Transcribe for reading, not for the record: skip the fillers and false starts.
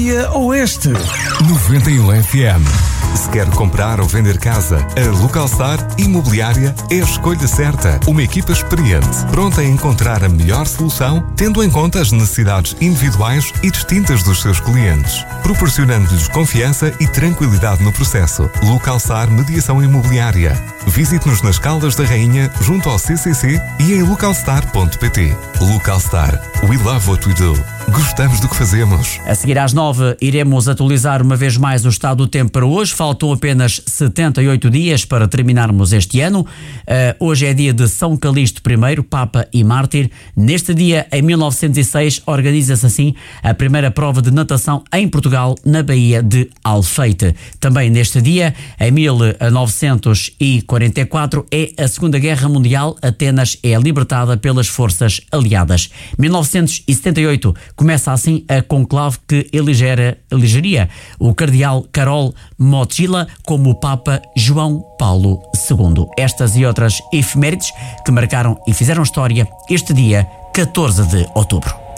Leiria Oeste. 91 FM. Se quer comprar ou vender casa, a Localstar Imobiliária é a escolha certa. Uma equipa experiente, pronta a encontrar a melhor solução, tendo em conta as necessidades individuais e distintas dos seus clientes, proporcionando-lhes confiança e tranquilidade no processo. Localstar Mediação Imobiliária. Visite-nos nas Caldas da Rainha, junto ao CCC e em localstar.pt. Localstar. We love what we do. Gostamos do que fazemos. A seguir às 9, iremos atualizar uma vez mais o estado do tempo para hoje. Faltam apenas 78 dias para terminarmos este ano. Hoje é dia de São Calixto I, Papa e Mártir. Neste dia, em 1906, organiza-se assim a primeira prova de natação em Portugal, na Baía de Alfeite. Também neste dia, em 1944, é a Segunda Guerra Mundial. Atenas é libertada pelas forças aliadas. 1978, começa assim a conclave que elegeria o cardeal Karol Wojtyła como o Papa João Paulo II. Estas e outras efemérides que marcaram e fizeram história este dia 14 de outubro.